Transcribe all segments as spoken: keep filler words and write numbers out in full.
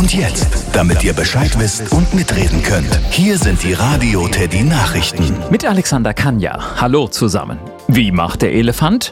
Und jetzt, damit ihr Bescheid wisst und mitreden könnt, hier sind die Radio Teddy Nachrichten. Mit Alexander Kanja. Hallo zusammen. Wie macht der Elefant?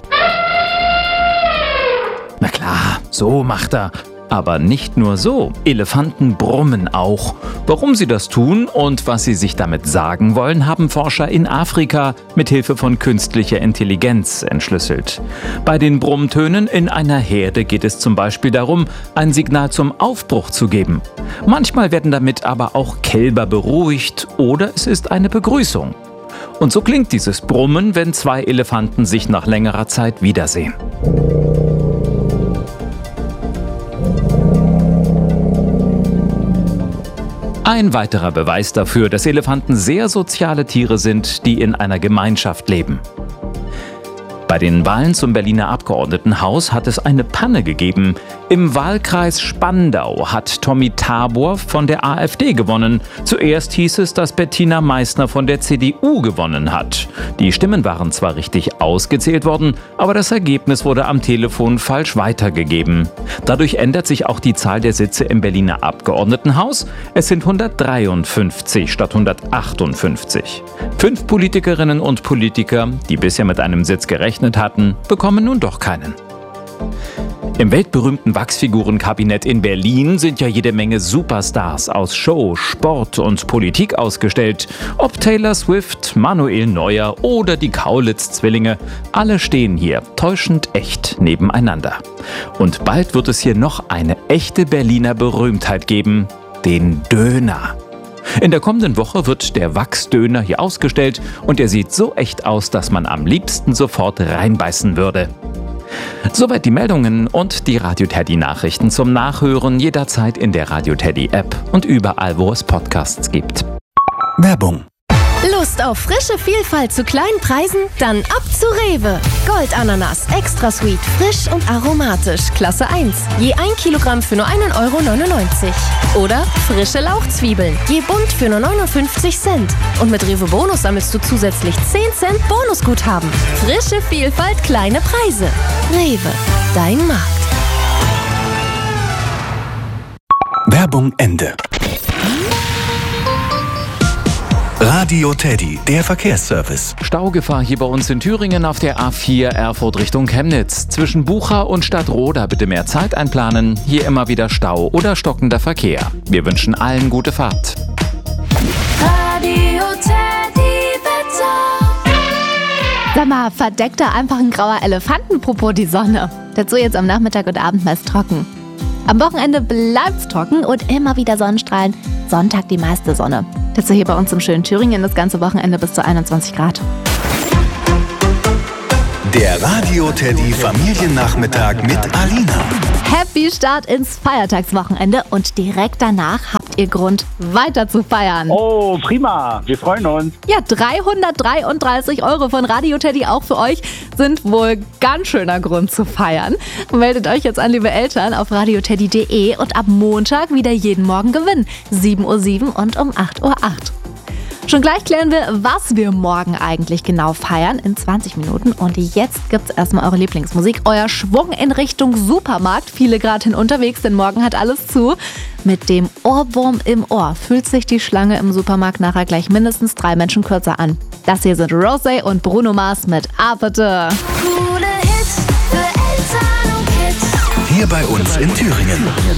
Na klar, so macht er. Aber nicht nur so. Elefanten brummen auch. Warum sie das tun und was sie sich damit sagen wollen, haben Forscher in Afrika mit Hilfe von künstlicher Intelligenz entschlüsselt. Bei den Brummtönen in einer Herde geht es zum Beispiel darum, ein Signal zum Aufbruch zu geben. Manchmal werden damit aber auch Kälber beruhigt oder es ist eine Begrüßung. Und so klingt dieses Brummen, wenn zwei Elefanten sich nach längerer Zeit wiedersehen. Ein weiterer Beweis dafür, dass Elefanten sehr soziale Tiere sind, die in einer Gemeinschaft leben. Bei den Wahlen zum Berliner Abgeordnetenhaus hat es eine Panne gegeben. Im Wahlkreis Spandau hat Tommy Tabor von der AfD gewonnen. Zuerst hieß es, dass Bettina Meissner von der C D U gewonnen hat. Die Stimmen waren zwar richtig ausgezählt worden, aber das Ergebnis wurde am Telefon falsch weitergegeben. Dadurch ändert sich auch die Zahl der Sitze im Berliner Abgeordnetenhaus. Es sind hundertdreiundfünfzig statt hundertachtundfünfzig. Fünf Politikerinnen und Politiker, die bisher mit einem Sitz gerechnet hatten, bekommen nun doch keinen. Im weltberühmten Wachsfigurenkabinett in Berlin sind ja jede Menge Superstars aus Show, Sport und Politik ausgestellt. Ob Taylor Swift, Manuel Neuer oder die Kaulitz-Zwillinge, alle stehen hier täuschend echt nebeneinander. Und bald wird es hier noch eine echte Berliner Berühmtheit geben, den Döner. In der kommenden Woche wird der Wachsdöner hier ausgestellt und er sieht so echt aus, dass man am liebsten sofort reinbeißen würde. Soweit die Meldungen und die Radio Teddy Nachrichten zum Nachhören jederzeit in der Radio Teddy App und überall, wo es Podcasts gibt. Werbung. Lust auf frische Vielfalt zu kleinen Preisen? Dann ab zu Rewe. Goldananas, extra sweet, frisch und aromatisch, Klasse eins. Je ein Kilogramm für nur einen Euro neunundneunzig. Oder frische Lauchzwiebeln, je bunt für nur neunundfünfzig Cent. Und mit Rewe Bonus sammelst du zusätzlich zehn Cent Bonusguthaben. Frische Vielfalt, kleine Preise. Rewe, dein Markt. Werbung Ende. Radio Teddy, der Verkehrsservice. Staugefahr hier bei uns in Thüringen auf der A vier Erfurt Richtung Chemnitz. Zwischen Bucha und Stadtroda bitte mehr Zeit einplanen. Hier immer wieder Stau oder stockender Verkehr. Wir wünschen allen gute Fahrt. Radio Teddy Wetter. Sag mal, verdeckt da einfach ein grauer Elefantenpopo die Sonne? Dazu jetzt am Nachmittag und Abend meist trocken. Am Wochenende bleibt's trocken und immer wieder Sonnenstrahlen. Sonntag die meiste Sonne. Dazu hier bei uns im schönen Thüringen das ganze Wochenende bis zu einundzwanzig Grad. Der Radio Teddy Familiennachmittag mit Alina. Happy Start ins Feiertagswochenende und direkt danach habt ihr Grund, weiter zu feiern. Oh, prima. Wir freuen uns. Ja, dreihundertdreiunddreißig Euro von Radio Teddy auch für euch sind wohl ganz schöner Grund zu feiern. Meldet euch jetzt an, liebe Eltern, auf radioteddy punkt de und ab Montag wieder jeden Morgen gewinnen. sieben Uhr sieben und um acht Uhr acht. Schon gleich klären wir, was wir morgen eigentlich genau feiern in zwanzig Minuten. Und jetzt gibt's erstmal eure Lieblingsmusik. Euer Schwung in Richtung Supermarkt. Viele gerade hin unterwegs, denn morgen hat alles zu. Mit dem Ohrwurm im Ohr fühlt sich die Schlange im Supermarkt nachher gleich mindestens drei Menschen kürzer an. Das hier sind Rosé und Bruno Mars mit Apete. Coole Hits für Eltern und Kids. Hier bei uns in Thüringen.